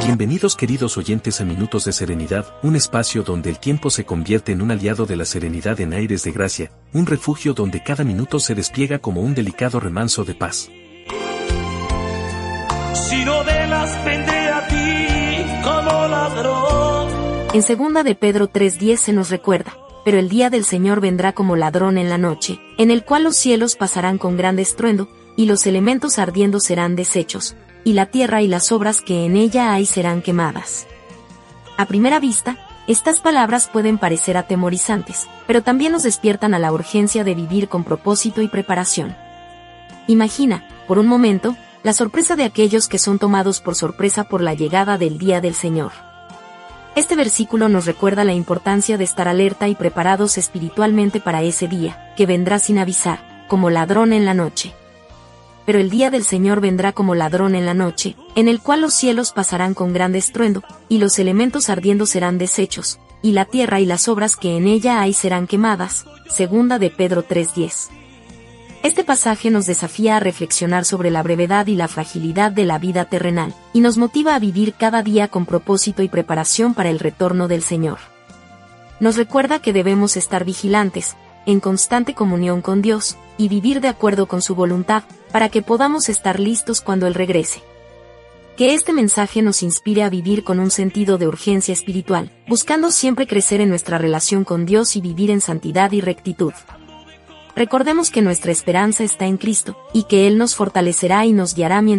Bienvenidos queridos oyentes a Minutos de Serenidad, un espacio donde el tiempo se convierte en un aliado de la serenidad en aires de gracia, un refugio donde cada minuto se despliega como un delicado remanso de paz. Si no velas, vendré a ti como ladrón. En 2 de Pedro 3:10 se nos recuerda, pero el día del Señor vendrá como ladrón en la noche, en el cual los cielos pasarán con gran estruendo, y los elementos ardiendo serán deshechos, y la tierra y las obras que en ella hay serán quemadas. A primera vista, estas palabras pueden parecer atemorizantes, pero también nos despiertan a la urgencia de vivir con propósito y preparación. Imagina, por un momento, la sorpresa de aquellos que son tomados por sorpresa por la llegada del día del Señor. Este versículo nos recuerda la importancia de estar alerta y preparados espiritualmente para ese día, que vendrá sin avisar, como ladrón en la noche. Pero el día del Señor vendrá como ladrón en la noche, en el cual los cielos pasarán con grande estruendo, y los elementos ardiendo serán deshechos, y la tierra y las obras que en ella hay serán quemadas. 2 de Pedro 3:10. Este pasaje nos desafía a reflexionar sobre la brevedad y la fragilidad de la vida terrenal, y nos motiva a vivir cada día con propósito y preparación para el retorno del Señor. Nos recuerda que debemos estar vigilantes, en constante comunión con Dios, y vivir de acuerdo con su voluntad, para que podamos estar listos cuando Él regrese. Que este mensaje nos inspire a vivir con un sentido de urgencia espiritual, buscando siempre crecer en nuestra relación con Dios y vivir en santidad y rectitud. Recordemos que nuestra esperanza está en Cristo, y que Él nos fortalecerá y nos guiará mientras